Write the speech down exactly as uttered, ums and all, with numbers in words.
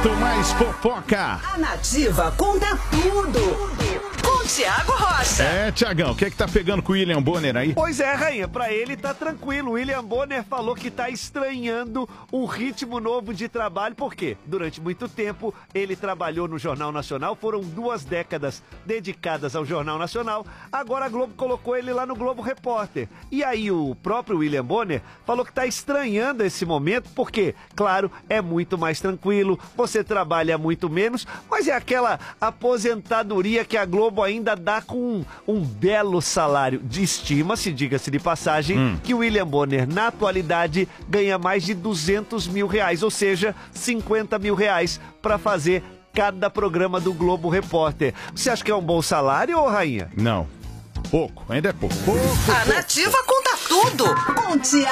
Muito mais fofoca. A Nativa conta tudo. Com Tiago Rocha. É, Tiagão, o que é que tá pegando com o William Bonner aí? Pois é, rainha, pra ele tá tranquilo. O William Bonner falou que tá estranhando um ritmo novo de trabalho, porque durante muito tempo ele trabalhou no Jornal Nacional, foram duas décadas dedicadas ao Jornal Nacional, agora a Globo colocou ele lá no Globo Repórter. E aí o próprio William Bonner falou que tá estranhando esse momento, porque, claro, é muito mais tranquilo, você trabalha muito menos, mas é aquela aposentadoria que a Globo ainda dá com um, um belo salário. De estima-se, diga-se de passagem, hum. que o William Bonner, na atualidade, ganha mais de duzentos mil reais, ou seja, cinquenta mil reais para fazer cada programa do Globo Repórter. Você acha que é um bom salário, ô rainha? Não. Pouco, ainda é pouco. pouco A Nativa conta tudo. Com Tiago